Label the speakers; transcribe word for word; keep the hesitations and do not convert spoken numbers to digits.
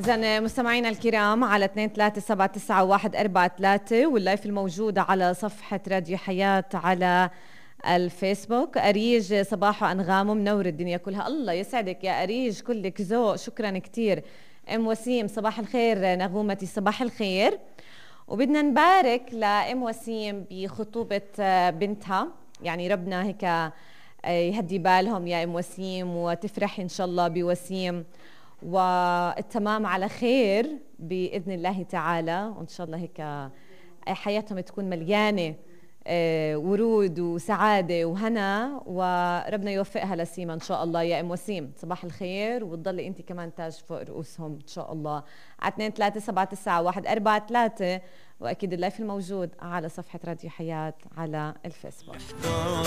Speaker 1: إذا مستمعينا الكرام على اثنين ثلاثة سبعة تسعة واحد أربعة ثلاثة واللايف الموجود على صفحة راديو حياة على الفيسبوك. أريج صباح وأنغامه منور الدنيا كلها. الله يسعدك يا أريج، كلك ذوق، شكرا كتير. أم وسيم صباح الخير نغومتي، صباح الخير. وبدنا نبارك لأم وسيم بخطوبة بنتها، يعني ربنا هيك يهدي بالهم يا أم وسيم وتفرح إن شاء الله بوسيم والتمام على خير بإذن الله تعالى، وإن شاء الله هيك حياتهم تكون مليانة ورود وسعادة وهنا، وربنا يوفقها لسيما إن شاء الله. يا أم وسيم صباح الخير، وتضلي أنت كمان تاج فوق رؤوسهم إن شاء الله. على اثنين ثلاثة سبعة تسعة واحد أربعة ثلاثة، وأكيد اللايف الموجود على صفحة راديو حياة على الفيسبوك.